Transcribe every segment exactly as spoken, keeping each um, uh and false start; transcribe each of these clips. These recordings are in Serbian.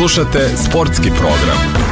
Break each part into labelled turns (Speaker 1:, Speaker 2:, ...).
Speaker 1: Slušate sportski program.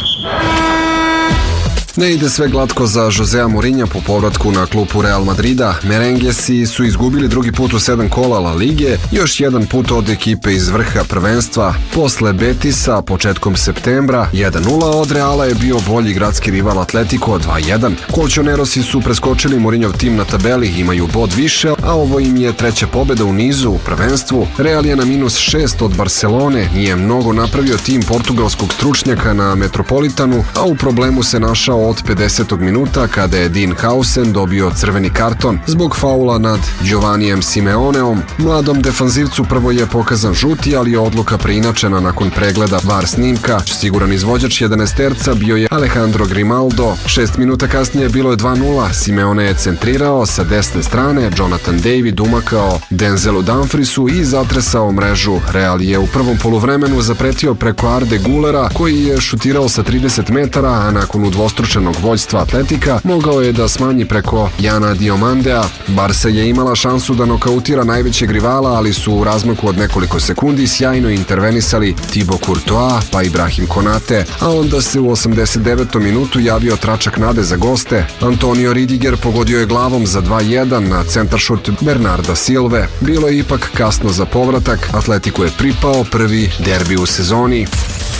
Speaker 2: Ne ide sve glatko za Josea Mourinha po povratku na klupu Real Madrida. Merengesi su izgubili drugi put u sedam kola La Lige, još jedan put od ekipe iz vrha prvenstva. Posle Betisa početkom septembra jedan nula od Reala je bio bolji gradski rival Atletico dva jedan. Kolčonerosi su preskočili Mourinhov tim na tabeli, imaju bod više, a ovo im je treća pobeda u nizu u prvenstvu. Real je na minus šest od Barcelone, nije mnogo napravio tim portugalskog stručnjaka na Metropolitanu, a u problemu se našao od pedesetog minuta kada je Dean Howson dobio crveni karton zbog faula nad Giovannijem Simeoneom. Mladom defanzivcu prvo je pokazan žuti, ali je odluka preinačena nakon pregleda V A R snimka. Siguran izvođač jedanaesterca bio je Alejandro Grimaldo. Šest minuta kasnije bilo je dva nula. Simeone je centrirao sa desne strane, Jonathan David umakao Denzelu Dumfriesu i zatresao mrežu. Real je u prvom poluvremenu zapretio preko Arde Gulera, koji je šutirao sa trideset metara, a nakon udvostručenog vođstva Atletika mogao je da smanji preko Jana Diomandea. Barsa je imala šansu da nokautira najvećeg rivala, ali su u razmaku od nekoliko sekundi sjajno intervenisali Thibaut Courtois pa Ibrahim Konate, a onda se u osamdeset devetom minutu javio tračak nade za goste. Antonio Ridiger pogodio je glavom za dva jedan na centaršut Bernarda Silve. Bilo je ipak kasno za povratak, Atletiku je pripao prvi derbi u sezoni.